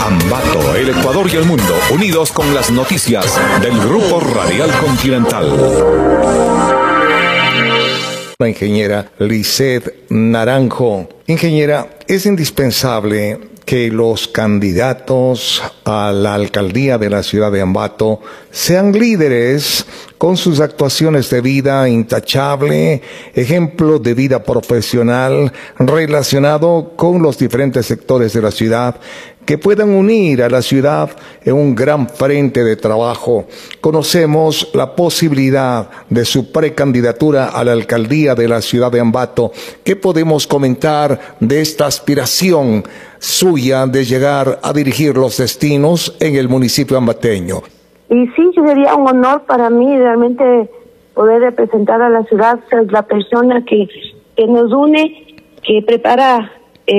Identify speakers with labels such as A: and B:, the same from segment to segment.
A: Ambato, el Ecuador y el mundo, unidos con las noticias del Grupo Radial Continental.
B: La ingeniera Lisset Naranjo. Ingeniera, es indispensable que los candidatos a la alcaldía de la ciudad de Ambato sean líderes con sus actuaciones de vida intachable, ejemplo de vida profesional relacionado con los diferentes sectores de la ciudad, que puedan unir a la ciudad en un gran frente de trabajo. Conocemos la posibilidad de su precandidatura a la alcaldía de la ciudad de Ambato. ¿Qué podemos comentar de esta aspiración suya de llegar a dirigir los destinos en el municipio ambateño?
C: Y sí, sería un honor para mí realmente poder representar a la ciudad, ser la persona que nos une, que prepara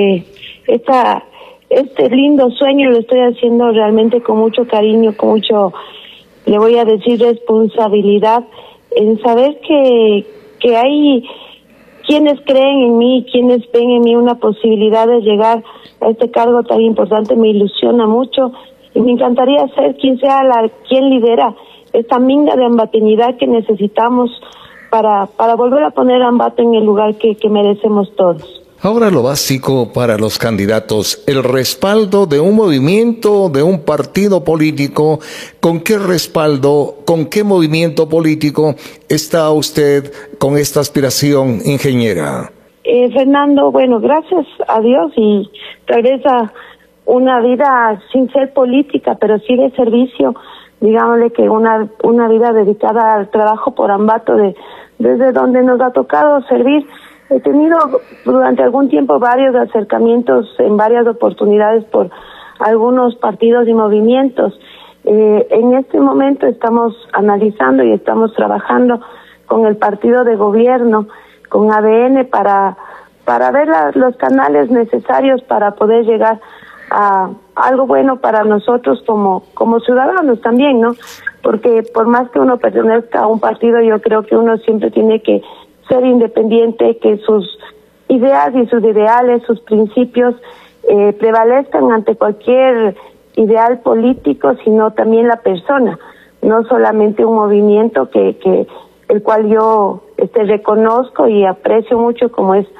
C: este lindo sueño. Lo estoy haciendo realmente con mucho cariño, con mucho, le voy a decir, responsabilidad, en saber que hay quienes creen en mí, quienes ven en mí una posibilidad de llegar a este cargo tan importante. Me ilusiona mucho y me encantaría ser quien sea quien lidera esta minga de ambateñidad que necesitamos para volver a poner a Ambato en el lugar que merecemos todos.
B: Ahora lo básico para los candidatos, el respaldo de un movimiento, de un partido político. ¿Con qué respaldo, con qué movimiento político está usted con esta aspiración, ingeniera?
C: Fernando, bueno, gracias a Dios y regresa una vida sin ser política, pero sí de servicio, digámosle que una vida dedicada al trabajo por Ambato, desde donde nos ha tocado servir. He tenido durante algún tiempo varios acercamientos en varias oportunidades por algunos partidos y movimientos. En este momento estamos analizando y estamos trabajando con el partido de gobierno, con ADN, para ver los canales necesarios para poder llegar a algo bueno para nosotros como ciudadanos también, ¿no? Porque por más que uno pertenezca a un partido, yo creo que uno siempre tiene que ser independiente, que sus ideas y sus ideales, sus principios prevalezcan ante cualquier ideal político, sino también la persona, no solamente un movimiento que el cual yo reconozco y aprecio mucho, como es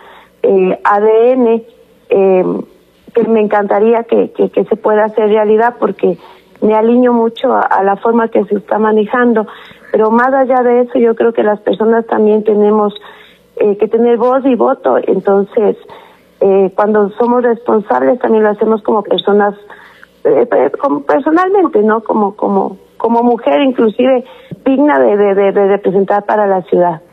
C: ADN, que me encantaría que se pueda hacer realidad, porque me alineo mucho a la forma que se está manejando. Pero más allá de eso, yo creo que las personas también tenemos que tener voz y voto. Entonces, cuando somos responsables, también lo hacemos como personas, como personalmente, ¿no? Como mujer, inclusive digna de representar para la ciudad.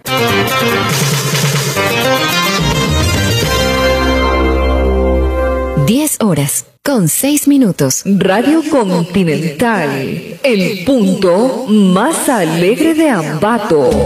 D: 10:06. Radio Continental, el punto más alegre de Ambato.